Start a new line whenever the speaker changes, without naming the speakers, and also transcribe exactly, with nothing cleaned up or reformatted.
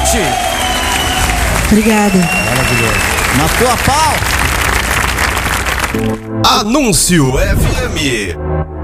Pete.
Obrigada.
Maravilhoso.
Na tua pau.
Anúncio F M.